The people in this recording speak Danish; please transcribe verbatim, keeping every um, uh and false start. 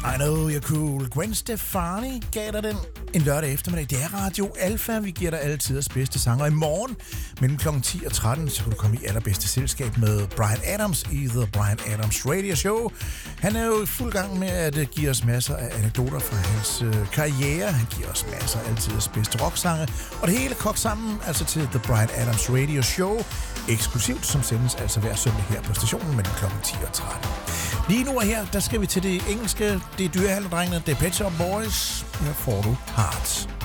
I know you're cool. Gwen Stefani gav dig den en lørdag eftermiddag. Det er Radio Alfa. Vi giver dig alle tiders bedste sanger. I morgen mellem klokken ti og tretten, så kan du komme i allerbedste selskab med Bryan Adams i The Bryan Adams Radio Show. Han er jo i fuld gang med at give os masser af anekdoter fra hans øh, karriere. Han giver os masser af alle tiders bedste rocksange. Og det hele kogt sammen altså til The Bryan Adams Radio Show. Eksklusivt, som sendes altså hver søndag her på stationen mellem klokken ti og tretten. Lige nu og her, der skal vi til det engelske. Det er Dyrehandlerdrengene, det er Pet Shop Boys. Her får du Hearts.